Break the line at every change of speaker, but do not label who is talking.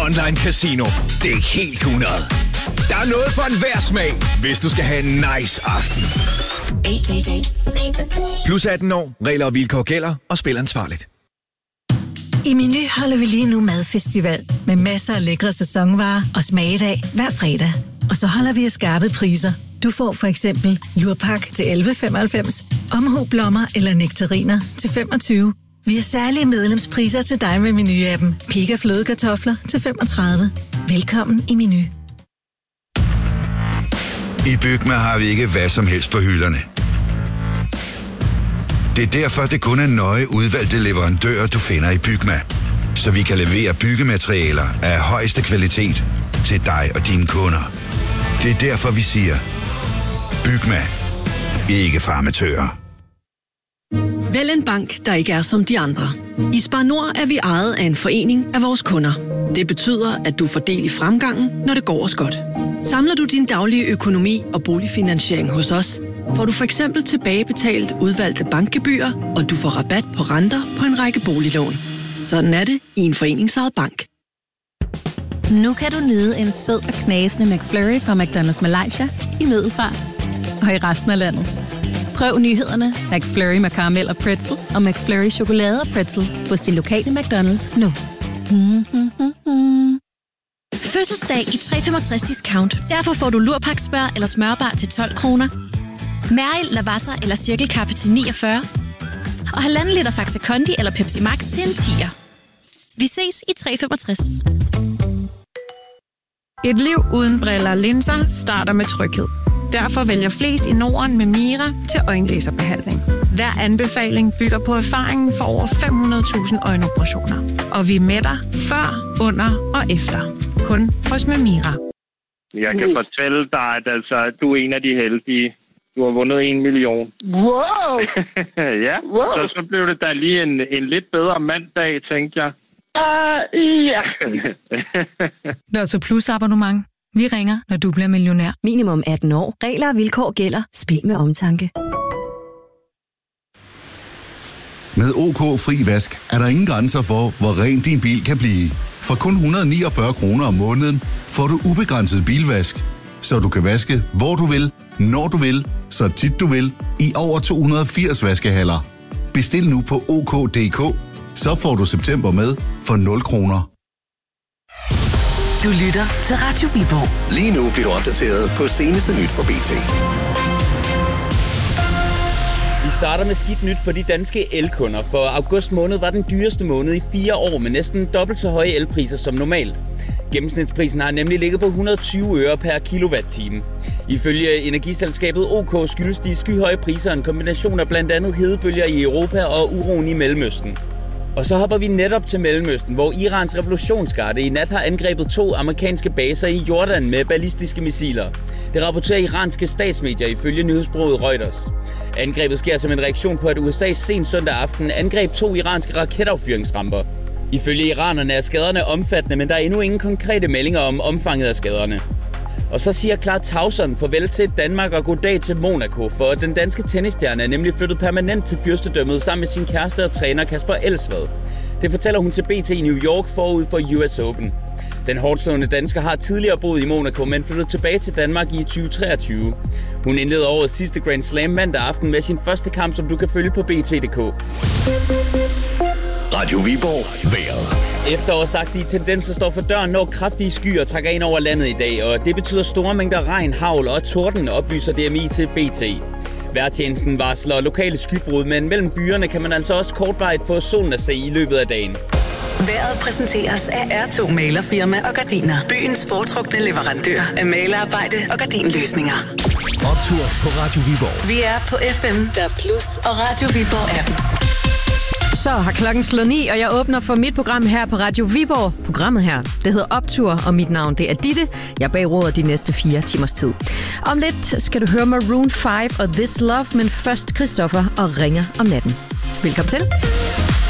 Online Casino. Det er helt 100. Der er noget for enhver smag, hvis du skal have en nice aften. 18+. Plus 18 år. Regler og vilkår gælder, og spil ansvarligt.
I Meny holder vi lige nu madfestival med masser af lækre sæsonvarer og smagedag hver fredag. Og så holder vi af skarpe priser. Du får for eksempel lurpak til 11,95, omhu-blommer eller nektariner til 25. Vi har særlige medlemspriser til dig med Meny-appen. Pika flødekartofler til 35. Velkommen i Meny.
I Bygma har vi ikke hvad som helst på hylderne. Det er derfor, det kun er nøje udvalgte leverandører, du finder i Bygma. Så vi kan levere byggematerialer af højeste kvalitet til dig og dine kunder. Det er derfor, vi siger, Bygma. Ikke farmatører.
Vælg en bank, der ikke er som de andre. I Spar Nord er vi ejet af en forening af vores kunder. Det betyder, at du får del i fremgangen, når det går os godt. Samler du din daglige økonomi og boligfinansiering hos os, får du for eksempel tilbagebetalt udvalgte bankgebyrer, og du får rabat på renter på en række boliglån. Sådan er det i en foreningsejet bank.
Nu kan du nyde en sød og knasende McFlurry fra McDonald's Malaysia i Middelfart og i resten af landet. Prøv nyhederne McFlurry med karamel og pretzel og McFlurry chokolade og pretzel hos din lokale McDonald's nu.
Fødselsdag i 365 discount. Derfor får du lurpaksbør eller smørbar til 12 kroner. Mæril, Lavazza eller cirkelkaffe til 49. Og 1,5 liter Faxe Kondi eller Pepsi Max til en 10'er. Vi ses i 365.
Et liv uden briller og linser starter med tryghed. Derfor vælger flest i Norden med Mira til øjenlaserbehandling. Hver anbefaling bygger på erfaringen for over 500.000 øjenoperationer. Og vi er med dig før, under og efter. Kun hos Mira.
Jeg kan fortælle dig, at du er en af de heldige. Du har vundet 1 million.
Wow!
Ja, wow. Så blev det da lige en lidt bedre mandag, tænkte jeg.
Ja.
Lotto Plus abonnement. Vi ringer, når du bliver millionær.
Minimum 18 år. Regler og vilkår gælder. Spil med omtanke.
Med OK Fri Vask er der ingen grænser for, hvor ren din bil kan blive. For kun 149 kroner om måneden får du ubegrænset bilvask, så du kan vaske hvor du vil, når du vil, så tit du vil, i over 280 vaskehaller. Bestil nu på OK.dk, så får du september med for 0 kroner.
Du lytter til Radio Viborg. Lige nu bliver du opdateret på seneste nyt fra BT.
Vi starter med skidt nyt for de danske elkunder, for august måned var den dyreste måned i 4 år med næsten dobbelt så høje elpriser som normalt. Gennemsnitsprisen har nemlig ligget på 120 øre per kilowatt-time. Ifølge energiselskabet OK skyldes de skyhøje priser en kombination af blandt andet hedebølger i Europa og uroen i Mellemøsten. Og så hopper vi netop til Mellemøsten, hvor Irans revolutionsgarde i nat har angrebet 2 amerikanske baser i Jordan med ballistiske missiler. Det rapporterer iranske statsmedier ifølge nyhedsbureauet Reuters. Angrebet sker som en reaktion på, at USA sent søndag aften angreb 2 iranske raketaffyringsramper. Ifølge iranerne er skaderne omfattende, men der er endnu ingen konkrete meldinger om omfanget af skaderne. Og så siger Clara Tauson farvel til Danmark og goddag til Monaco, for den danske tennisstjerne er nemlig flyttet permanent til fyrstedømmet sammen med sin kæreste og træner Kasper Elsvad. Det fortæller hun til BT i New York forud for US Open. Den hårdslående dansker har tidligere boet i Monaco, men flyttet tilbage til Danmark i 2023. Hun indleder årets sidste Grand Slam mandag aften med sin første kamp, som du kan følge på BT.dk.
Radio Viborg. Vejret.
Efterårsagtige tendenser står for døren, når kraftige skyer trækker ind over landet i dag, og det betyder store mængder regn, hagl og torden, oplyser DMI til BT. Vejrtjenesten varsler lokale skybrud, men mellem byerne kan man altså også kortvarigt få solen at se i løbet af dagen.
Vejret præsenteres af R2 Malerfirma og Gardiner. Byens foretrukne leverandør af malerarbejde og gardinløsninger.
Optur på Radio Viborg.
Vi er på FM, der Plus og Radio Viborg appen.
Så har klokken slået 9, og jeg åbner for mit program her på Radio Viborg. Programmet her, det hedder Optur, og mit navn, det er Ditte. Jeg bag råder de næste 4 timers tid. Om lidt skal du høre Maroon 5 og This Love, men først Christoffer og Ringer om natten. Velkommen til.